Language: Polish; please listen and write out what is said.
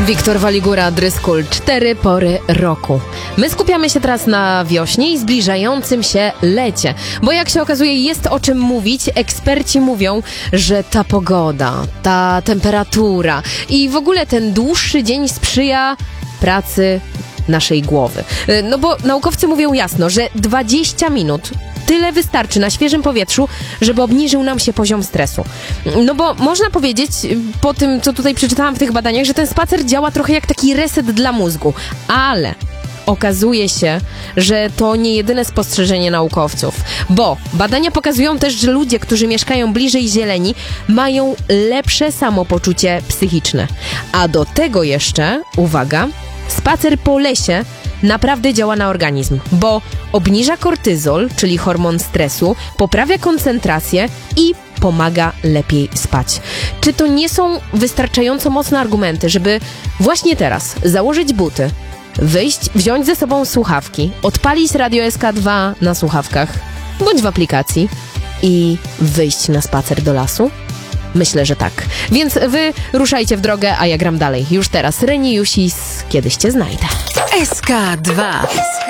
Wiktor Waligura, Dryskul, 4 pory roku. My skupiamy się teraz na wiośnie i zbliżającym się lecie, bo jak się okazuje, jest o czym mówić. Eksperci mówią, że ta pogoda, ta temperatura i w ogóle ten dłuższy dzień sprzyja pracy naszej głowy. No bo naukowcy mówią jasno, że 20 minut tyle wystarczy na świeżym powietrzu, żeby obniżył nam się poziom stresu. No bo można powiedzieć, po tym, co tutaj przeczytałam w tych badaniach, że ten spacer działa trochę jak taki reset dla mózgu. Ale okazuje się, że to nie jedyne spostrzeżenie naukowców, bo badania pokazują też, że ludzie, którzy mieszkają bliżej zieleni, mają lepsze samopoczucie psychiczne. A do tego jeszcze, uwaga, spacer po lesie naprawdę działa na organizm, bo obniża kortyzol, czyli hormon stresu, poprawia koncentrację i pomaga lepiej spać. Czy to nie są wystarczająco mocne argumenty, żeby właśnie teraz założyć buty, wyjść, wziąć ze sobą słuchawki, odpalić Radio SK2 na słuchawkach bądź w aplikacji i wyjść na spacer do lasu? Myślę, że tak. Więc wy ruszajcie w drogę, a ja gram dalej. Już teraz Reni Jusis, Kiedyś cię znajdę. SK2